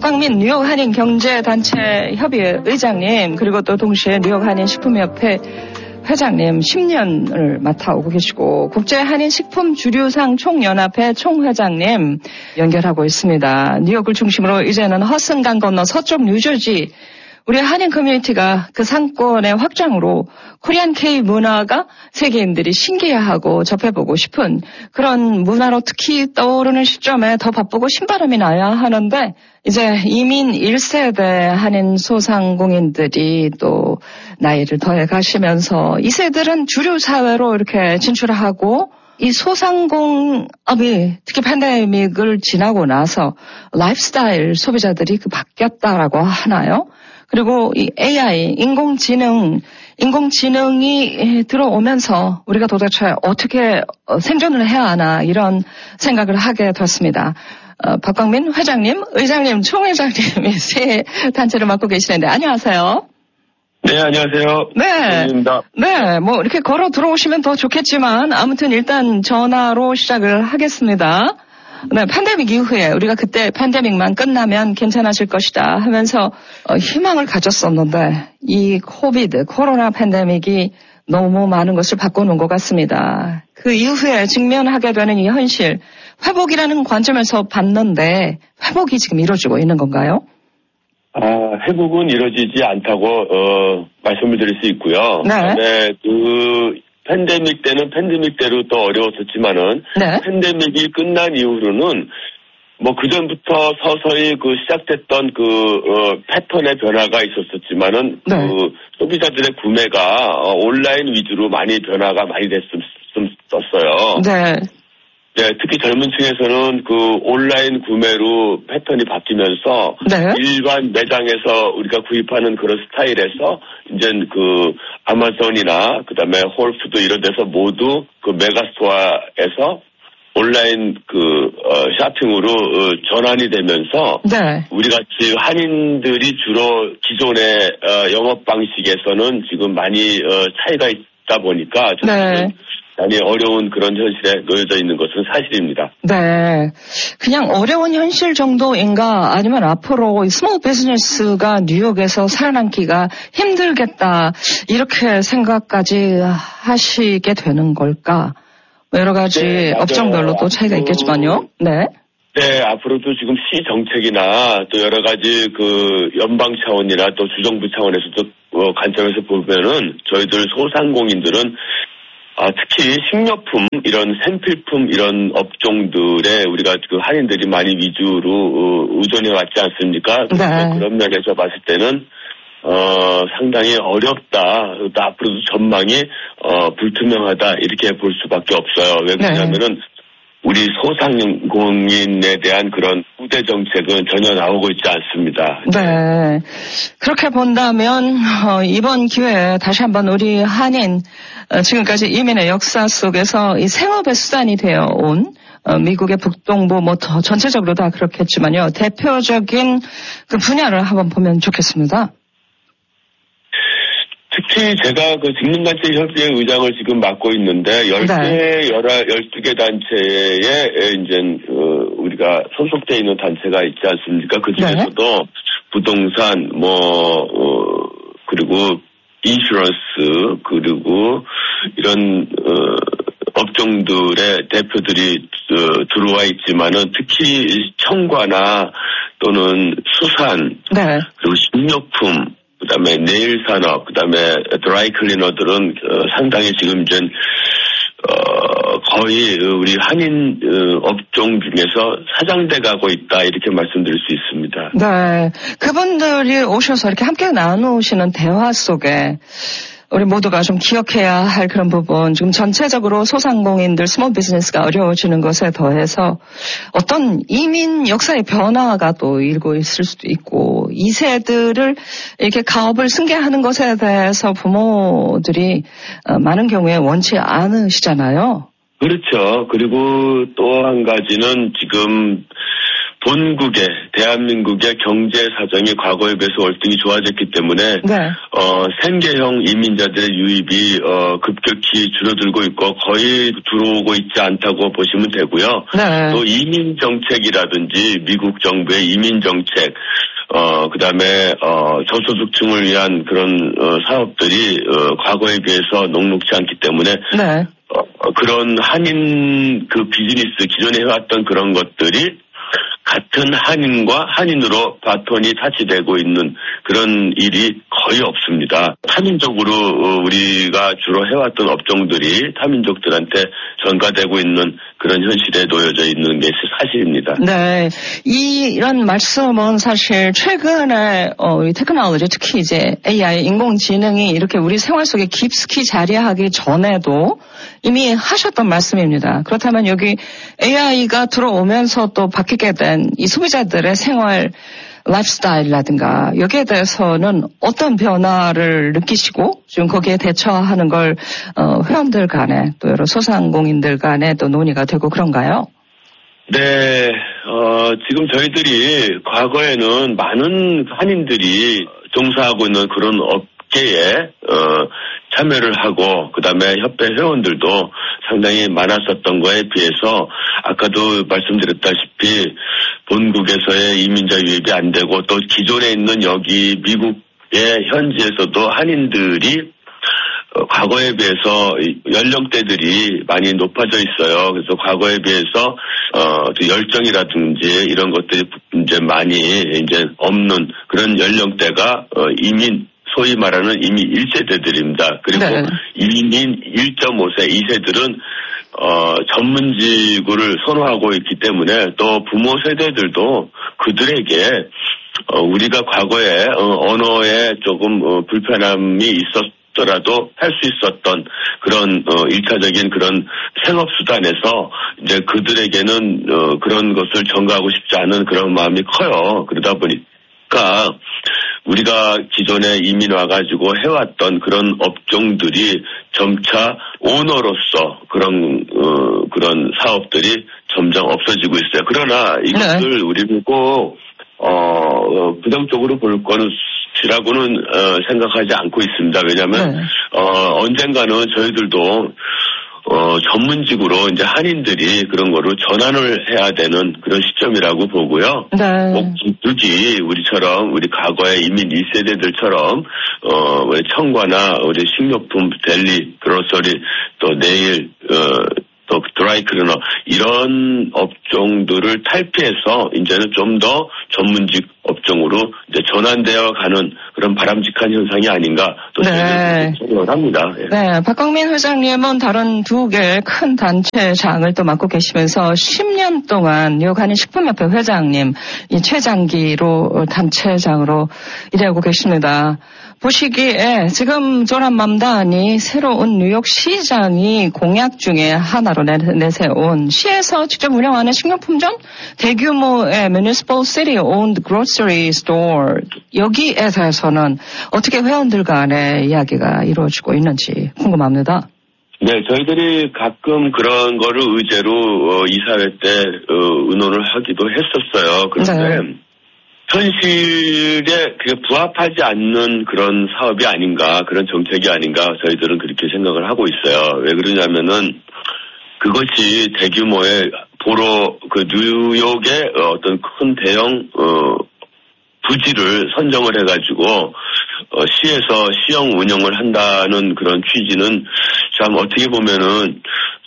박광민 뉴욕 한인 경제단체 협의회 의장님, 그리고 또 동시에 뉴욕 한인 식품협회 회장님 10년을 맡아오고 계시고, 국제 한인 식품 주류상 총연합회 총회장님 연결하고 있습니다. 뉴욕을 중심으로 이제는 허슨강 건너 서쪽 뉴저지 우리 한인 커뮤니티가 그 상권의 확장으로 코리안 K 문화가 세계인들이 신기해하고 접해보고 싶은 그런 문화로 특히 떠오르는 시점에 더 바쁘고 신바람이 나야 하는데, 이제 이민 1세대 한인 소상공인들이 또 나이를 더해 가시면서 이 세들은 주류 사회로 이렇게 진출하고, 이 소상공업이 특히 팬데믹을 지나고 나서 라이프스타일 소비자들이 바뀌었다라고 하나요? 그리고 이 AI, 인공지능이 들어오면서 우리가 도대체 어떻게 생존을 해야 하나, 이런 생각을 하게 됐습니다. 박광민 회장님, 의장님, 총회장님이 세 단체를 맡고 계시는데 안녕하세요. 네, 안녕하세요. 네. 입니다. 네, 뭐 이렇게 걸어 들어오시면 더 좋겠지만 아무튼 일단 전화로 시작을 하겠습니다. 네, 팬데믹 이후에 우리가 그때 팬데믹만 끝나면 괜찮아질 것이다 하면서 희망을 가졌었는데, 이 코로나 팬데믹이 너무 많은 것을 바꿔놓은 것 같습니다. 그 이후에 직면하게 되는 이 현실, 회복이라는 관점에서 봤는데 회복이 지금 이루어지고 있는 건가요? 회복은 이루어지지 않다고 말씀을 드릴 수 있고요. 네. 팬데믹 때는 팬데믹대로 또 어려웠었지만은, 네. 팬데믹이 끝난 이후로는 뭐 그전부터 서서히 시작됐던 패턴의 변화가 있었지만은, 네. 소비자들의 구매가 온라인 위주로 많이 변화가 많이 됐었어요. 네. 네, 특히 젊은 층에서는 온라인 구매로 패턴이 바뀌면서, 네. 일반 매장에서 우리가 구입하는 그런 스타일에서 이제 아마존이나 그다음에 홀푸드 이런 데서 모두 메가스토어에서 온라인 쇼핑으로 전환이 되면서, 네. 우리 같이 한인들이 주로 기존의 영업 방식에서는 지금 많이 차이가 있다 보니까, 네. 많이 어려운 그런 현실에 놓여져 있는 것은 사실입니다. 네. 그냥 어려운 현실 정도인가, 아니면 앞으로 스몰 비즈니스가 뉴욕에서 살아남기가 힘들겠다, 이렇게 생각까지 하시게 되는 걸까? 여러 가지 네, 업종별로 또 차이가 있겠지만요. 네. 네, 앞으로도 지금 시 정책이나 또 여러 가지 연방 차원이나 또 주정부 차원에서도 관점에서 보면은 저희들 소상공인들은 특히 식료품, 이런 생필품, 이런 업종들에 우리가 한인들이 많이 위주로 의존해 왔지 않습니까? 네. 그런 면에서 봤을 때는, 상당히 어렵다. 또 앞으로도 전망이, 불투명하다. 이렇게 볼 수밖에 없어요. 왜 그러냐면은, 우리 소상공인에 대한 그런 후대 정책은 전혀 나오고 있지 않습니다. 네. 그렇게 본다면, 이번 기회에 다시 한번 우리 한인, 지금까지 이민의 역사 속에서 이 생업의 수단이 되어 온 미국의 북동부 더 전체적으로 다 그렇겠지만요, 대표적인 그 분야를 한번 보면 좋겠습니다. 특히 제가 직능단체 협의회 의장을 지금 맡고 있는데 12개 단체에 이제 우리가 소속되어 있는 단체가 있지 않습니까? 그 중에서도 네. 부동산 그리고 인슈런스, 그리고 이런 업종들의 대표들이 들어와 있지만은, 특히 청과나 또는 수산, 네. 그리고 식료품, 그다음에 네일 산업, 그다음에 드라이 클리너들은 상당히 지금 이제 거의 우리 한인 업종 중에서 사장돼 가고 있다, 이렇게 말씀드릴 수 있습니다. 네, 그분들이 오셔서 이렇게 함께 나누시는 대화 속에 우리 모두가 좀 기억해야 할 그런 부분, 지금 전체적으로 소상공인들, 스몰 비즈니스가 어려워지는 것에 더해서 어떤 이민 역사의 변화가 또 일고 있을 수도 있고, 2세들을 이렇게 가업을 승계하는 것에 대해서 부모들이 많은 경우에 원치 않으시잖아요. 그렇죠. 그리고 또 한 가지는 지금 본국의 대한민국의 경제 사정이 과거에 비해서 월등히 좋아졌기 때문에 네. 생계형 이민자들의 유입이 급격히 줄어들고 있고 거의 들어오고 있지 않다고 보시면 되고요. 네. 또 이민 정책이라든지 미국 정부의 이민 정책, 그다음에 저소득층을 위한 그런 사업들이 과거에 비해서 녹록지 않기 때문에 네. 그런 한인 그 비즈니스 기존에 해왔던 그런 것들이 같은 한인과 한인으로 바톤이 타치되고 있는 그런 일이 거의 없습니다. 타민족으로 우리가 주로 해왔던 업종들이 타민족들한테 전가되고 있는 그런 현실에 놓여져 있는 게 사실입니다. 네. 이런 말씀은 사실 최근에 우리 테크놀로지 특히 이제 AI 인공지능이 이렇게 우리 생활 속에 깊숙이 자리하기 전에도 이미 하셨던 말씀입니다. 그렇다면 여기 AI가 들어오면서 또 바뀌게 된 이 소비자들의 생활 라이프스타일이라든가 여기에 대해서는 어떤 변화를 느끼시고 지금 거기에 대처하는 걸 회원들 간에 또 여러 소상공인들 간에 또 논의가 되고 그런가요? 네, 지금 저희들이 과거에는 많은 한인들이 종사하고 있는 그런 업계에 참여를 하고 그다음에 협회 회원들도 상당히 많았었던 거에 비해서 아까도 말씀드렸다시피 본국에서의 이민자 유입이 안 되고 또 기존에 있는 여기 미국의 현지에서도 한인들이 과거에 비해서 연령대들이 많이 높아져 있어요. 그래서 과거에 비해서 열정이라든지 이런 것들이 이제 많이 이제 없는 그런 연령대가 이민 소위 말하는 이미 1세대들입니다. 그리고 네. 이민 1.5세 2세들은 전문직을 선호하고 있기 때문에 또 부모 세대들도 그들에게 우리가 과거에 언어에 조금 불편함이 있었더라도 할 수 있었던 그런 1차적인 그런 생업수단에서 이제 그들에게는 그런 것을 전가하고 싶지 않은 그런 마음이 커요. 그러다 보니까 우리가 기존에 이민 와가지고 해왔던 그런 업종들이 점차 오너로서 그런 사업들이 점점 없어지고 있어요. 그러나 이것을 네. 우리는 꼭 부정적으로 볼 것이라고는 생각하지 않고 있습니다. 왜냐하면 네. 언젠가는 저희들도 전문직으로 이제 한인들이 그런 거로 전환을 해야 되는 그런 시점이라고 보고요. 네. 꼭 굳이 우리처럼 우리 과거의 이민 2세대들처럼 우리 청과나 우리 식료품 델리 그로서리 또 네일 또 드라이클리너 이런 업종들을 탈피해서 이제는 좀 더 전문직 업종으로 이제 전환되어 가는 그런 바람직한 현상이 아닌가 또 네. 생각을 합니다. 예. 네, 박광민 회장님은 다른 두 개의 큰 단체장을 또 맡고 계시면서 10년 동안 뉴욕 한인식품협회 회장님, 이 최장기로 단체장으로 일하고 계십니다. 보시기에 지금 조란 맘단이 새로운 뉴욕 시장이 공약 중에 하나로 내세운 시에서 직접 운영하는 식료품점 대규모의 Municipal City Owned Grocery Store 여기에 대해서는 어떻게 회원들 간의 이야기가 이루어지고 있는지 궁금합니다. 네, 저희들이 가끔 그런 거를 의제로 이사회 때 의논을 하기도 했었어요. 그런데 네. 현실에 부합하지 않는 그런 사업이 아닌가, 그런 정책이 아닌가 저희들은 그렇게 생각을 하고 있어요. 왜 그러냐면은 그것이 대규모의 보로 그 뉴욕의 어떤 큰 대형 부지를 선정을 해가지고 시에서 시형 운영을 한다는 그런 취지는 참 어떻게 보면은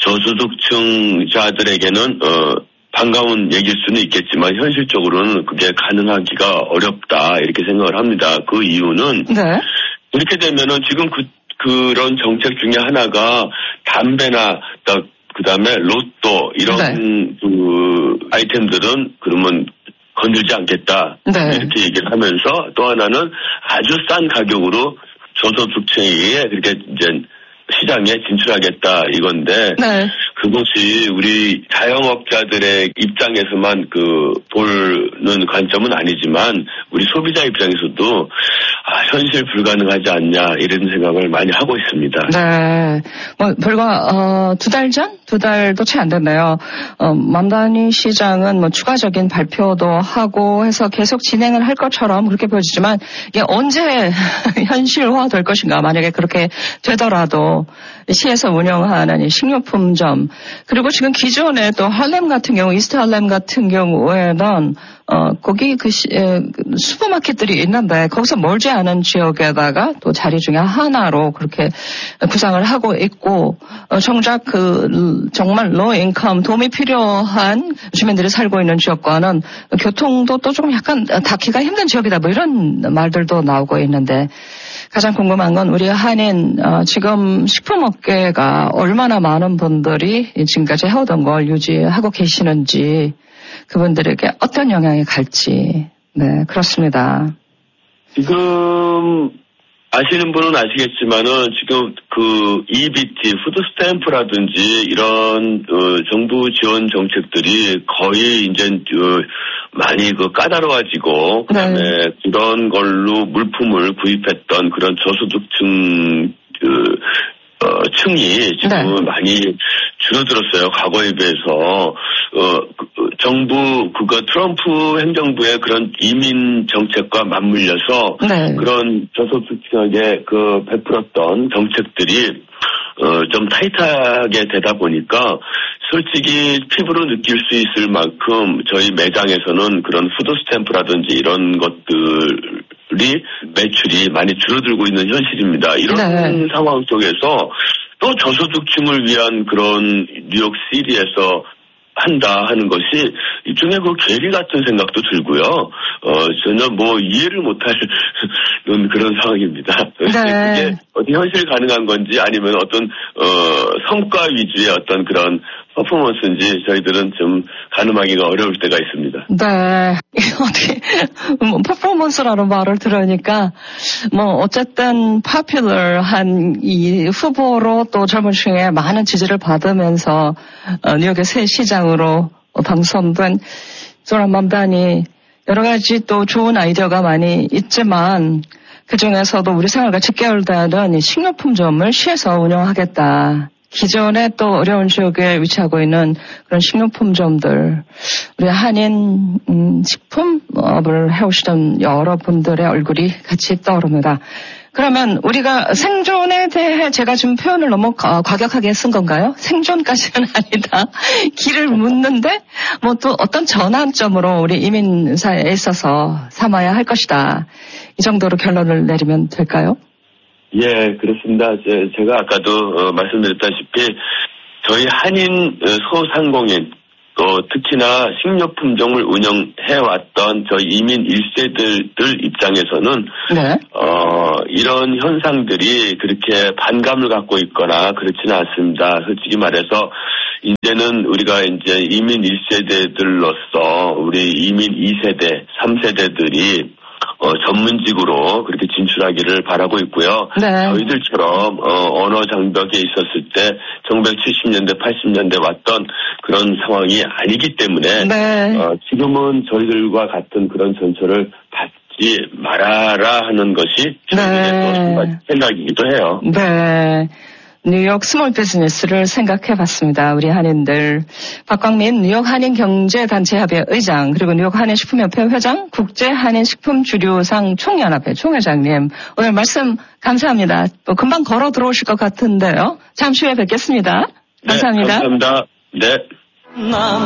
저소득층자들에게는 반가운 얘기일 수는 있겠지만 현실적으로는 그게 가능하기가 어렵다 이렇게 생각을 합니다. 그 이유는 네. 이렇게 되면은 지금 그런 정책 중에 하나가 담배나 그다음에 로또 이런 네. 그 아이템들은 그러면 건들지 않겠다 네. 이렇게 얘기를 하면서 또 하나는 아주 싼 가격으로 저소득층에게 그렇게 이제 시장에 진출하겠다 이건데 네. 그것이 우리 자영업자들의 입장에서만 보는 관점은 아니지만 우리 소비자 입장에서도 현실 불가능하지 않냐 이런 생각을 많이 하고 있습니다. 네, 불과 2달 전? 2달도 채 안 됐네요. 맘다니 시장은 추가적인 발표도 하고 해서 계속 진행을 할 것처럼 그렇게 보여지지만 이게 언제 현실화 될 것인가. 만약에 그렇게 되더라도 시에서 운영하는 이 식료품점 그리고 지금 기존에 또 할렘 같은 경우 이스트 할렘 같은 경우에는 거기 슈퍼마켓들이 있는데 거기서 멀지 않은 지역에다가 또 자리 중에 하나로 그렇게 구상을 하고 있고 정작 정말 로우 인컴 도움이 필요한 주민들이 살고 있는 지역과는 교통도 또 조금 약간 닿기가 힘든 지역이다 이런 말들도 나오고 있는데 가장 궁금한 건 우리 한인 지금 식품업계가 얼마나 많은 분들이 지금까지 해오던 걸 유지하고 계시는지 그분들에게 어떤 영향이 갈지. 네, 그렇습니다. 지금 아시는 분은 아시겠지만은 지금 EBT, 푸드 스탬프라든지 이런 정부 지원 정책들이 거의 이제 많이 까다로워지고 그다음에 그런 걸로 물품을 구입했던 그런 저소득층 층이 지금 많이 줄어들었어요. 과거에 비해서 정부 트럼프 행정부의 그런 이민 정책과 맞물려서 그런 저소득층에게 베풀었던 정책들이 좀 타이트하게 되다 보니까 솔직히 피부로 느낄 수 있을 만큼 저희 매장에서는 그런 푸드 스탬프라든지 이런 것들이 매출이 많이 줄어들고 있는 현실입니다. 이런 상황 속에서 또 저소득층을 위한 그런 뉴욕 시티에서 한다 하는 것이 일종의 괴리 같은 생각도 들고요. 전혀 이해를 못할 그런 상황입니다. 그게 어디 현실 가능한 건지 아니면 어떤 성과 위주의 어떤 그런 퍼포먼스인지 저희들은 좀 가늠하기가 어려울 때가 있습니다. 네. 어떻게 퍼포먼스라는 말을 들으니까 어쨌든 popular한 이 후보로 또 젊은 층에 많은 지지를 받으면서 뉴욕의 새 시장으로 당선된 조란 맘다니 여러 가지 또 좋은 아이디어가 많이 있지만 그중에서도 우리 생활과 직결되는 이 식료품점을 시에서 운영하겠다. 기존에 또 어려운 지역에 위치하고 있는 그런 식료품점들, 우리 한인 식품업을 해오시던 여러분들의 얼굴이 같이 떠오릅니다. 그러면 우리가 생존에 대해 제가 지금 표현을 너무 과격하게 쓴 건가요? 생존까지는 아니다. 길을 묻는데 또 어떤 전환점으로 우리 이민사에 있어서 삼아야 할 것이다. 이 정도로 결론을 내리면 될까요? 예, 그렇습니다. 제가 아까도 말씀드렸다시피 저희 한인 소상공인 또 특히나 식료품점을 운영해왔던 저희 이민 1세들 입장에서는 이런 현상들이 그렇게 반감을 갖고 있거나 그렇지는 않습니다. 솔직히 말해서 이제는 우리가 이제 이민 1세대들로서 우리 이민 2세대, 3세대들이 전문직으로 그렇게 진출하기를 바라고 있고요. 저희들처럼 언어 장벽에 있었을 때 1970년대, 80년대 왔던 그런 상황이 아니기 때문에 지금은 저희들과 같은 그런 전철을 받지 말아라 하는 것이 저희의 생각이기도 해요. 네. 뉴욕 스몰 비즈니스를 생각해봤습니다. 우리 한인들. 박광민 뉴욕 한인경제단체협의 의장 그리고 뉴욕 한인식품협회 회장 국제한인식품주류상 총연합회 총회장님 오늘 말씀 감사합니다. 또 금방 걸어 들어오실 것 같은데요. 잠시 후에 뵙겠습니다. 감사합니다. 네, 감사합니다. 네.